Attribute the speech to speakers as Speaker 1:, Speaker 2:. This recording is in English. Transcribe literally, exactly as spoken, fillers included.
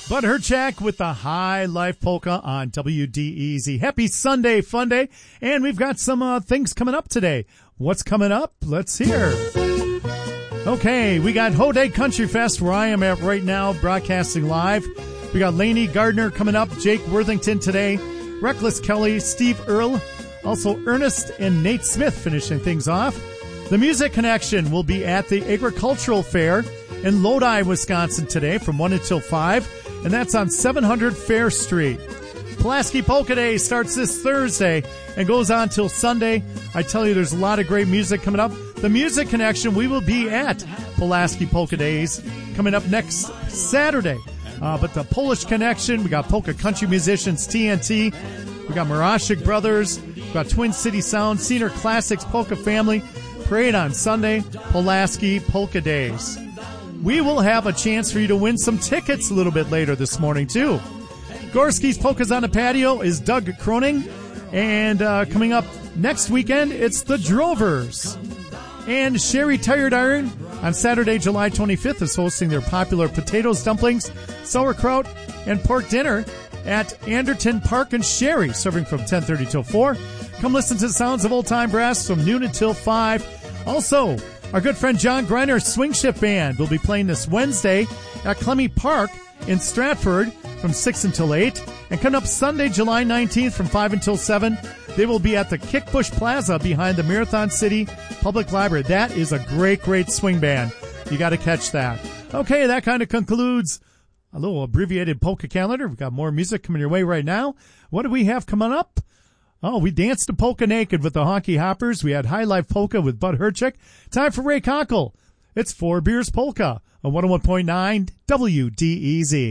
Speaker 1: Bud Herchak with the High Life Polka on W D E Z. Happy Sunday, fun day. And we've got some uh, things coming up today. What's coming up? Let's hear. Okay, we got Hoday Country Fest, where I am at right now, broadcasting live. We got Lainey Gardner coming up, Jake Worthington today, Reckless Kelly, Steve Earle, also Ernest and Nate Smith finishing things off. The Music Connection will be at the Agricultural Fair in Lodi, Wisconsin today from one until five, and that's on seven hundred Fair Street. Pulaski Polka Day starts this Thursday and goes on till Sunday. I tell you, there's a lot of great music coming up. The Music Connection, we will be at Pulaski Polka Days coming up next Saturday. Uh, but the Polish Connection, we got polka country musicians T N T, we got Marashik Brothers, we got Twin City Sound, Senior Classics Polka Family, Parade on Sunday, Pulaski Polka Days. We will have a chance for you to win some tickets a little bit later this morning, too. Gorski's Polkas on the Patio is Doug Croning. And uh, coming up next weekend, it's the Drovers. And Sherry Tired Iron on Saturday, July twenty-fifth is hosting their popular potatoes, dumplings, sauerkraut, and pork dinner at Anderton Park and Sherry, serving from ten thirty till four. Come listen to the sounds of old-time brass from noon until five. Also, our good friend John Greiner Swing Shift Band will be playing this Wednesday at Clemmy Park in Stratford from six until eight. And coming up Sunday, July nineteenth from five until seven, they will be at the Kickbush Plaza behind the Marathon City Public Library. That is a great, great swing band. You got to catch that. Okay, that kind of concludes a little abbreviated polka calendar. We've got more music coming your way right now. What do we have coming up? Oh, we danced to Polka Naked with the Honky Hoppers. We had High Life Polka with Bud Herchak. Time for Ray Conkle. It's Four Beers Polka on one oh one point nine W D E Z.